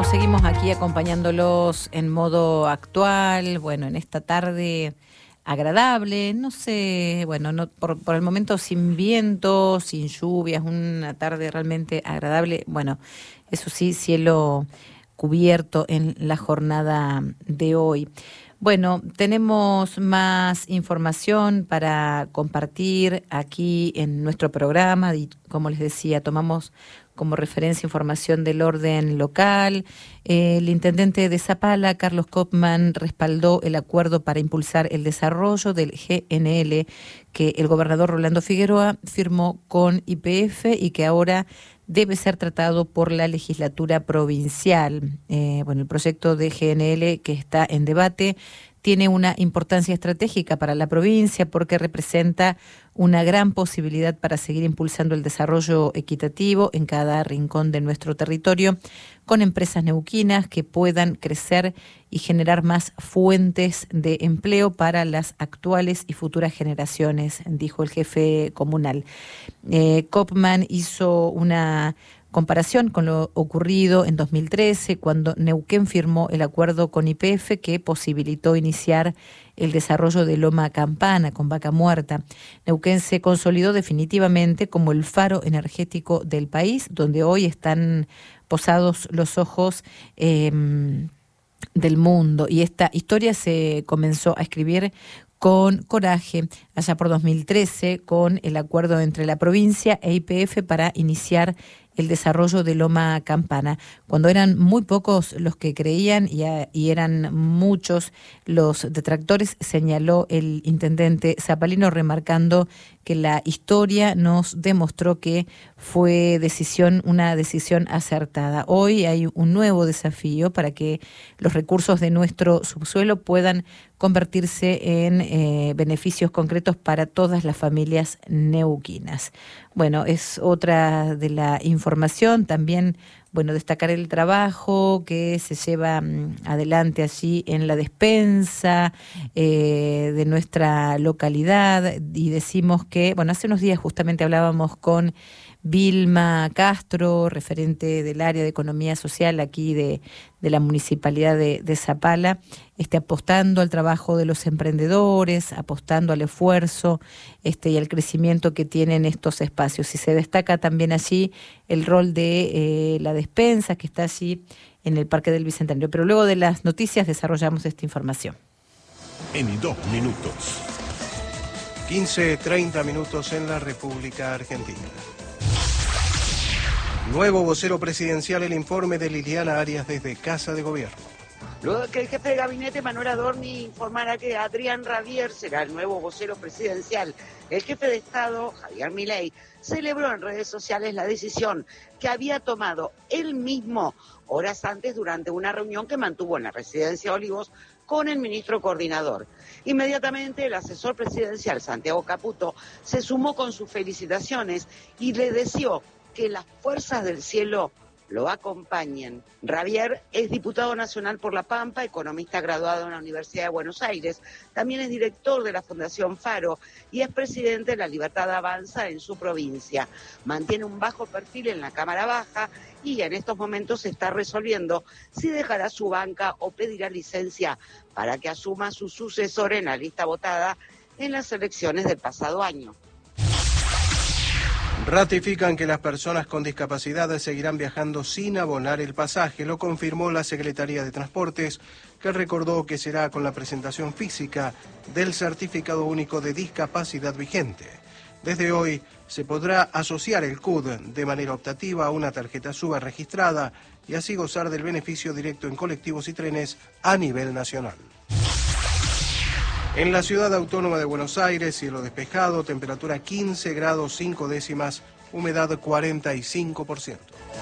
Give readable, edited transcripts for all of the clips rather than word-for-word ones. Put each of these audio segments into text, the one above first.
seguimos aquí acompañándolos en modo actual, bueno, en esta tarde agradable, no sé, bueno, no, por el momento sin viento, sin lluvias, una tarde realmente agradable, bueno, eso sí, cielo cubierto en la jornada de hoy. Bueno, tenemos más información para compartir aquí en nuestro programa y como les decía, tomamos como referencia información del orden local. El intendente de Zapala, Carlos Kopman, respaldó el acuerdo para impulsar el desarrollo del GNL que el gobernador Rolando Figueroa firmó con YPF y que ahora debe ser tratado por la legislatura provincial. Bueno, el proyecto de GNL que está en debate tiene una importancia estratégica para la provincia porque representa una gran posibilidad para seguir impulsando el desarrollo equitativo en cada rincón de nuestro territorio, con empresas neuquinas que puedan crecer y generar más fuentes de empleo para las actuales y futuras generaciones, dijo el jefe comunal. Kopman hizo una comparación con lo ocurrido en 2013, cuando Neuquén firmó el acuerdo con YPF que posibilitó iniciar el desarrollo de Loma Campana con Vaca Muerta. Neuquén se consolidó definitivamente como el faro energético del país, donde hoy están posados los ojos del mundo. Y esta historia se comenzó a escribir con coraje allá por 2013 con el acuerdo entre la provincia e YPF para iniciar el desarrollo de Loma Campana. Cuando eran muy pocos los que creían y eran muchos los detractores, señaló el intendente zapalino, remarcando que la historia nos demostró que fue una decisión acertada. Hoy hay un nuevo desafío para que los recursos de nuestro subsuelo puedan convertirse en beneficios concretos para todas las familias neuquinas. Bueno, es otra de la información. También, bueno, destacar el trabajo que se lleva adelante allí en la despensa de nuestra localidad, y decimos que, bueno, hace unos días justamente hablábamos con Vilma Castro, referente del área de economía social aquí de la municipalidad de Zapala, apostando al trabajo de los emprendedores, apostando al esfuerzo y al crecimiento que tienen estos espacios. Y se destaca también allí el rol de la despensa que está allí en el Parque del Bicentenario. Pero luego de las noticias desarrollamos esta información. En 2 minutos. 15:30 minutos en la República Argentina. Nuevo vocero presidencial, el informe de Liliana Arias desde Casa de Gobierno. Luego de que el jefe de gabinete, Manuel Adorni, informara que Adrián Rabier será el nuevo vocero presidencial, el jefe de Estado, Javier Milei, celebró en redes sociales la decisión que había tomado él mismo horas antes durante una reunión que mantuvo en la residencia Olivos con el ministro coordinador. Inmediatamente el asesor presidencial, Santiago Caputo, se sumó con sus felicitaciones y le deseó que las fuerzas del cielo lo acompañen. Rabier es diputado nacional por La Pampa, economista graduado en la Universidad de Buenos Aires, también es director de la Fundación Faro y es presidente de La Libertad Avanza en su provincia. Mantiene un bajo perfil en la Cámara Baja y en estos momentos se está resolviendo si dejará su banca o pedirá licencia para que asuma su sucesor en la lista votada en las elecciones del pasado año. Ratifican que las personas con discapacidad seguirán viajando sin abonar el pasaje. Lo confirmó la Secretaría de Transportes, que recordó que será con la presentación física del Certificado Único de Discapacidad vigente. Desde hoy se podrá asociar el CUD de manera optativa a una tarjeta SUBE registrada y así gozar del beneficio directo en colectivos y trenes a nivel nacional. En la ciudad autónoma de Buenos Aires, cielo despejado, temperatura 15 grados 5 décimas, humedad 45%.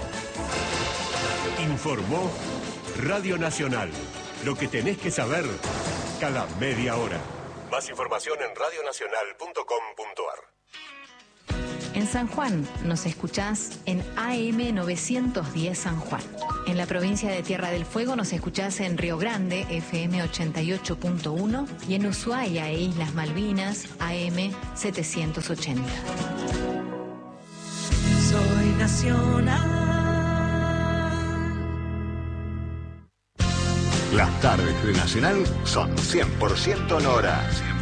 Informó Radio Nacional. Lo que tenés que saber cada media hora. Más información en radionacional.com.ar. En San Juan nos escuchás en AM 910 San Juan. En la provincia de Tierra del Fuego nos escuchás en Río Grande, FM 88.1, y en Ushuaia e Islas Malvinas, AM 780. Soy nacional. Las tardes de Nacional son 100% Nora.